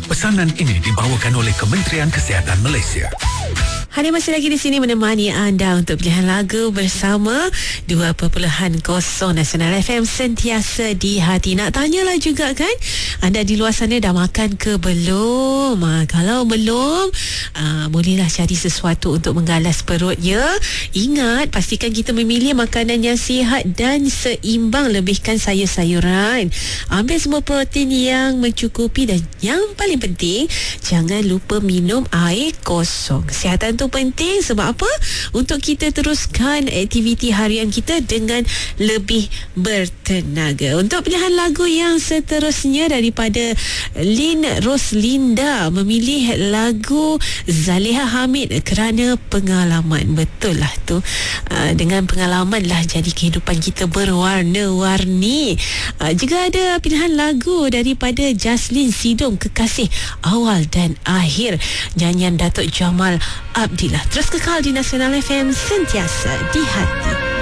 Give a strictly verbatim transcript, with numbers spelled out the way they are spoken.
Pesanan ini dibawakan oleh Kementerian Kesihatan Malaysia. Hari masih lagi di sini menemani anda untuk pilihan lagu bersama dua perpuluhan kosong Nasional F M, sentiasa di hati. Nak tanyalah juga kan, anda di luar sana dah makan ke belum? Ha, kalau belum, ha, bolehlah cari sesuatu untuk menggalas perut ya. Ingat, pastikan kita memilih makanan yang sihat dan seimbang. Lebihkan sayur-sayuran, ambil semua protein yang mencukupi, dan yang paling penting, jangan lupa minum air kosong. Kesihatan tu penting. Sebab apa? Untuk kita teruskan aktiviti harian kita dengan lebih bertenaga. Untuk pilihan lagu yang seterusnya daripada Lin Roslinda, memilih lagu Zaliha Hamid kerana pengalaman. Betul lah tu, uh, dengan pengalaman lah jadi kehidupan kita berwarna-warni. Uh, juga ada pilihan lagu daripada Jaslyn Sidong, Kekasih Awal dan Akhir, nyanyian Datuk Jamal Abdillah. Terus kekal di Nasional F M, sentiasa di hati.